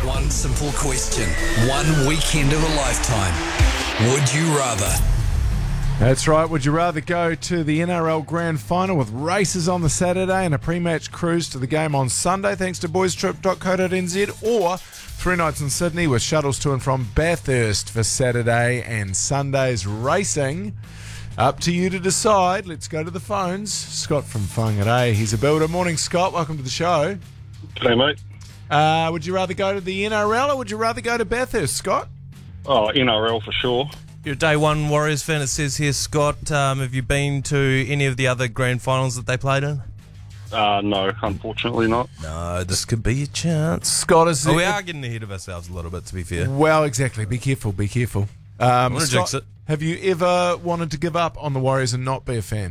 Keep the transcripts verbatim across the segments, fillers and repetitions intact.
One simple question. One weekend of a lifetime. Would you rather? That's right. Would you rather go to the N R L Grand Final with races on the Saturday and a pre-match cruise to the game on Sunday thanks to boys trip dot co dot n z, or three nights in Sydney with shuttles to and from Bathurst for Saturday and Sunday's racing? Up to you to decide. Let's go to the phones. Scott from Whangarei. He's a builder. Morning, Scott. Welcome to the show. G'day, mate. Uh, would you rather go to the N R L or would you rather go to Bathurst, Scott? Oh, N R L for sure. You're a day one Warriors fan, it says here, Scott. Um, have you been to any of the other grand finals that they played in? Uh, no, unfortunately not. No, this could be your chance. Scott, is Oh, it- we are getting ahead of ourselves a little bit, to be fair. Well, exactly. Be careful. Be careful. Um, I'm gonna Scott, jinx it. have you ever wanted to give up on the Warriors and not be a fan?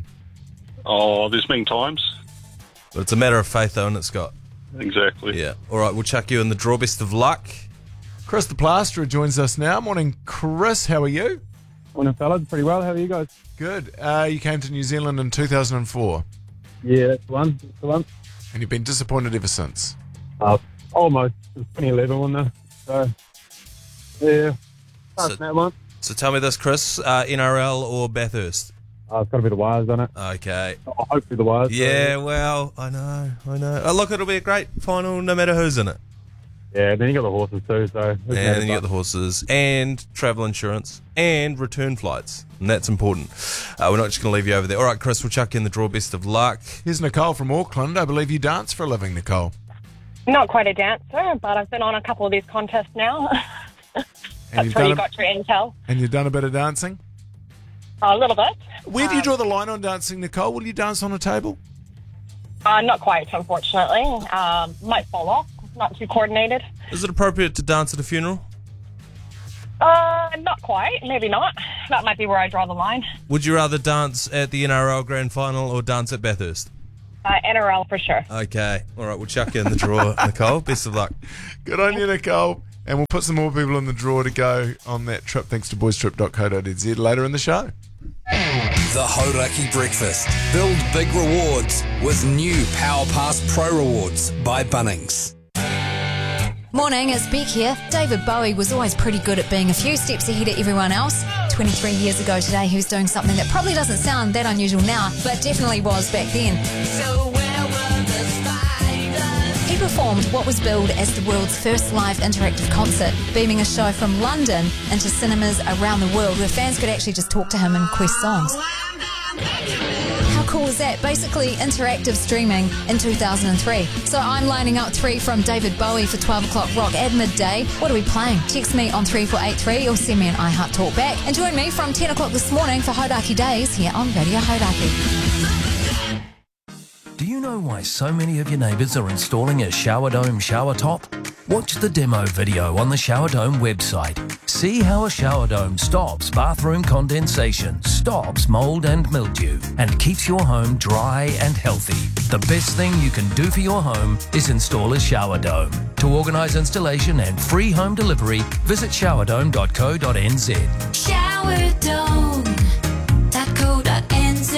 Oh, there's been times. But it's a matter of faith, though, isn't it, Scott? Exactly. Yeah. All right, we'll chuck you in the draw. Best of luck. Chris the Plasterer joins us now. Morning, Chris. How are you? Morning, fellas. Pretty well. How are you guys? Good. Uh, you came to New Zealand in two thousand four, Yeah, that's the one. That's the one. and you've been disappointed ever since. Uh, almost. It was twenty eleven, wasn't it? So, yeah. Past So- that one. So tell me this, Chris. Uh, N R L or Bathurst? Uh, it's got to be the Wires, doesn't it? Okay. Oh, hopefully the Wires. Yeah, well, I know, I know. Oh, look, it'll be a great final no matter who's in it. Yeah, then you got the horses too, so... And then you got the horses and travel insurance and return flights. And that's important. Uh, we're not just going to leave you over there. All right, Chris, we'll chuck you in the draw. Best of luck. Here's Nicole from Auckland. I believe you dance for a living, Nicole. Not quite a dancer, but I've been on a couple of these contests now. And That's you've where done you a, got your intel. and you've done a bit of dancing. A little bit. Where do you draw the line on dancing, Nicole? Will you dance on a table? Uh, not quite, unfortunately. Um, might fall off. Not too coordinated. Is it appropriate to dance at a funeral? Uh, not quite. Maybe not. That might be where I draw the line. Would you rather dance at the N R L Grand Final or dance at Bathurst? Uh, N R L for sure. Okay. All right, we'll chuck you in the draw, Nicole. Best of luck. Good on you, Nicole. And we'll put some more people in the draw to go on that trip thanks to boys trip dot co dot n z later in the show. The Hauraki Breakfast. Build big rewards with new Power Pass Pro Rewards by Bunnings. Morning, it's Beck here. David Bowie was always pretty good at being a few steps ahead of everyone else. twenty-three years ago today, he was doing something that probably doesn't sound that unusual now, but definitely was back then. So where were the spiders? He performed what was billed as the world's first live interactive concert, beaming a show from London into cinemas around the world where fans could actually just talk to him and request songs. How cool is that? Basically interactive streaming in two thousand three. So I'm lining up three from David Bowie for twelve o'clock rock at midday. What are we playing? Text me on three four eight three or send me an iHeart talk back. And join me from ten o'clock this morning for Hauraki Days here on Radio Hauraki. Do you know why so many of your neighbours are installing a Shower Dome shower top? Watch the demo video on the Shower Dome website. See how a shower dome stops bathroom condensation, stops mould and mildew, and keeps your home dry and healthy. The best thing you can do for your home is install a shower dome. To organise installation and free home delivery, visit shower dome dot co dot n z. shower dome dot co dot n z.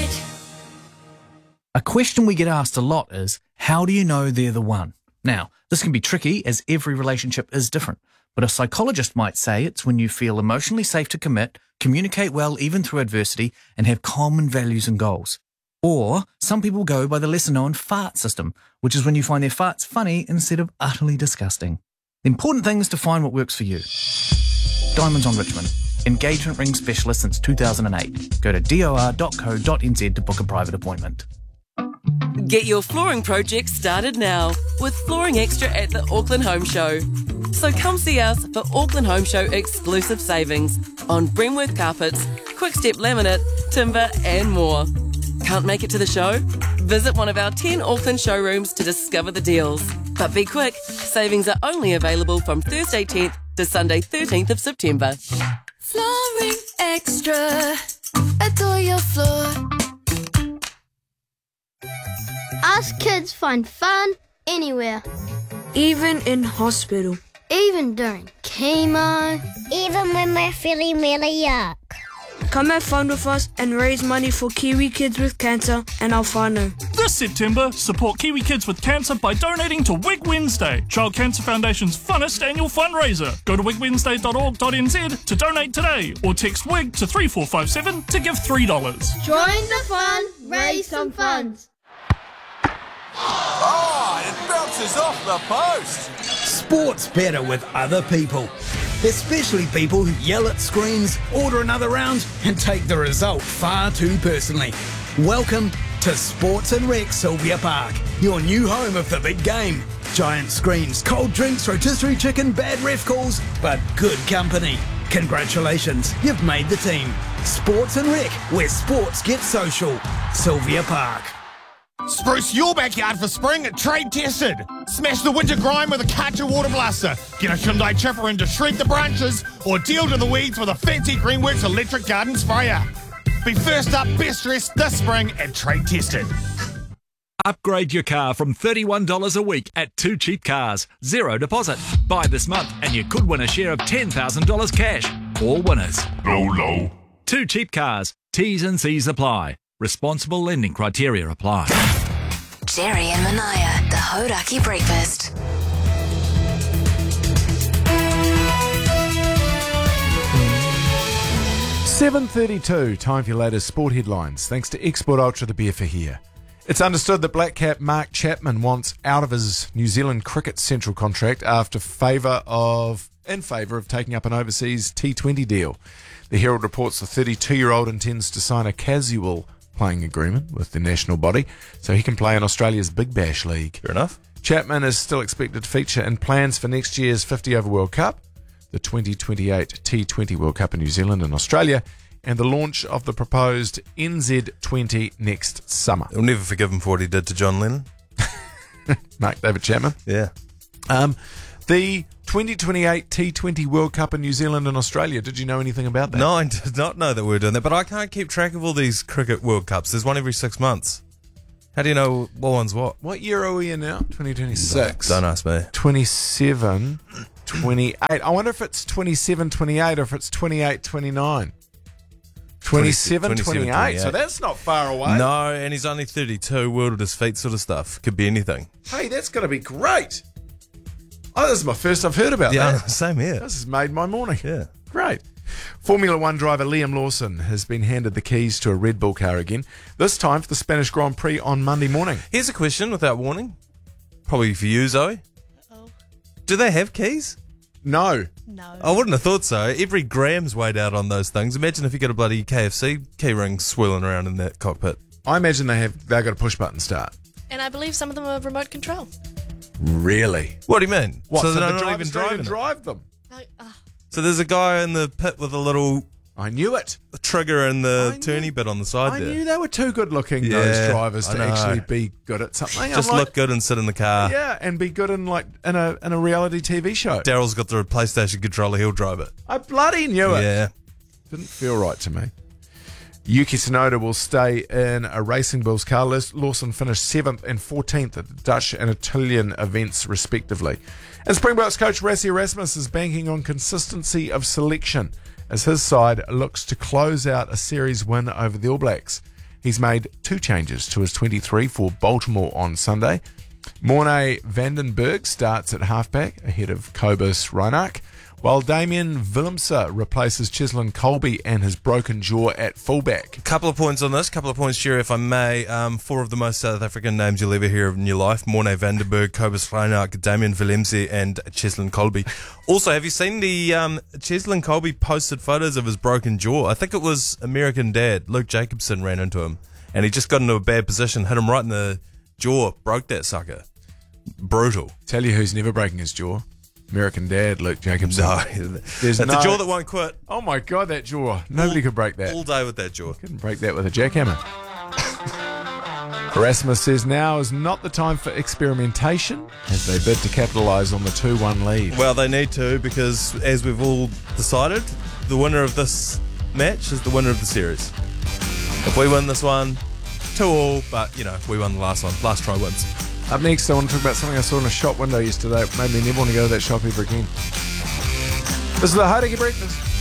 A question we get asked a lot is, how do you know they're the one? Now, this can be tricky as every relationship is different, but a psychologist might say it's when you feel emotionally safe to commit, communicate well even through adversity, and have common values and goals. Or some people go by the lesser known fart system, which is when you find their farts funny instead of utterly disgusting. The important thing is to find what works for you. Diamonds on Richmond. Engagement ring specialist since two thousand eight. Go to d o r dot co dot n z to book a private appointment. Get your flooring project started now with Flooring Extra at the Auckland Home Show. So come see us for Auckland Home Show exclusive savings on Bremworth carpets, Quickstep laminate, timber and more. Can't make it to the show? Visit one of our ten Auckland showrooms to discover the deals. But be quick, savings are only available from Thursday tenth to Sunday thirteenth of September. Flooring Extra. Adore your floor. Us kids find fun anywhere. Even in hospital. Even during chemo. Even when we're feeling really yuck. Come have fun with us and raise money for Kiwi Kids with Cancer and our whānau. This September, support Kiwi Kids with Cancer by donating to Wig Wednesday, Child Cancer Foundation's funnest annual fundraiser. Go to wig wednesday dot org dot n z to donate today or text WIG to three four five seven to give three dollars. Join the fun, raise some funds. Oh, it bounces off the post. Sport's better with other people, especially people who yell at screens, order another round, and take the result far too personally. Welcome to Sports and Rec Sylvia Park, your new home of the big game. Giant screens, cold drinks, rotisserie chicken, bad ref calls, but good company. Congratulations, you've made the team. Sports and Rec, where sports get social. Sylvia Park. Spruce your backyard for spring at Trade Tested. Smash the winter grime with a Karcher Water Blaster. Get a Hyundai chipper in to shred the branches, or deal to the weeds with a fancy Greenworks electric garden sprayer. Be first up, best dressed this spring at Trade Tested. Upgrade your car from thirty-one dollars a week at Two Cheap Cars. Zero deposit. Buy this month and you could win a share of ten thousand dollars cash. All winners. Low, low. Two Cheap Cars. T's and C's apply. Responsible lending criteria apply. Jerry and Manaya, the Hauraki Breakfast. seven thirty-two, time for your latest sport headlines. Thanks to Export Ultra, the beer for here. It's understood that Black Cap Mark Chapman wants out of his New Zealand Cricket Central contract after favour of, in favour of taking up an overseas T twenty deal. The Herald reports the thirty-two-year-old intends to sign a casual playing agreement with the national body so he can play in Australia's Big Bash League. Fair enough. Chapman is still expected to feature in plans for next year's fifty over World Cup, the twenty twenty-eight T twenty World Cup in New Zealand and Australia, and the launch of the proposed N Z twenty next summer. You'll never forgive him for what he did to John Lennon. Mark David Chapman. Yeah. Um, the twenty twenty-eight T twenty World Cup in New Zealand and Australia. Did you know anything about that? No, I did not know that we were doing that, but I can't keep track of all these cricket World Cups. There's one every six months. How do you know what one's what? What year are we in now? twenty twenty-six. Don't ask me. twenty-seven, twenty-eight. I wonder if it's twenty-seven, twenty-eight or if it's twenty-eight, twenty-nine. twenty-seven, twenty-eight. So that's not far away. No, and he's only thirty-two, world at his feet sort of stuff. Could be anything. Hey, that's going to be great. Oh, this is my first I've heard about yeah, that. Same here. This has made my morning. Yeah. Great. Formula One driver Liam Lawson has been handed the keys to a Red Bull car again, this time for the Spanish Grand Prix on Monday morning. Here's a question without warning. Probably for you, Zoe. Uh-oh. Do they have keys? No. No. I wouldn't have thought so. Every gram's weighed out on those things. Imagine if you got a bloody K F C key ring swirling around in that cockpit. I imagine they have, they've got a push button start. And I believe some of them are remote control. Really? What do you mean? What, so so they're the not drivers even don't driving even it? drive them? No, uh, So there's a guy in the pit with a little... I knew it. Trigger and the I turny knew, bit on the side I there. I knew they were too good looking, Yeah, those drivers, I to know. actually be good at something. Just I'm look like, good and sit in the car. yeah, and be good in like in a in a reality T V show. Daryl's got the PlayStation controller, he'll drive it. I bloody knew it. Yeah. Didn't feel right to me. Yuki Tsunoda will stay in a Racing Bulls car. Lawson finished seventh and fourteenth at the Dutch and Italian events, respectively. And Springboks coach Rassie Erasmus is banking on consistency of selection as his side looks to close out a series win over the All Blacks. He's made two changes to his twenty-three for Baltimore on Sunday. Morne Vandenberg starts at halfback ahead of Kobus Reinach, while Damien Willemse replaces Cheslin Colby and his broken jaw at fullback. Couple of points on this, couple of points, Jerry, if I may. Um, four of the most South African names you'll ever hear of in your life. Morne Vandenberg, Kobus Reinach, Damien Willemse and Cheslin Colby. Also, have you seen the um, Cheslin Colby posted photos of his broken jaw? I think it was American Dad. Luke Jacobson ran into him and he just got into a bad position, hit him right in the jaw, broke that sucker. Brutal. Tell you who's never breaking his jaw. American Dad, Luke Jacobson. No, There's that's no, a jaw that won't quit. Oh my God, that jaw. Nobody all, could break that. All day with that jaw. Couldn't break that with a jackhammer. Erasmus says now is not the time for experimentation as they bid to capitalise on the two one lead. Well, they need to because, as we've all decided, the winner of this match is the winner of the series. If we win this one, two all, but, you know, we won the last one. Last try wins. Up next, I want to talk about something I saw in a shop window yesterday. It made me never want to go to that shop ever again. This is the Hauraki Breakfast.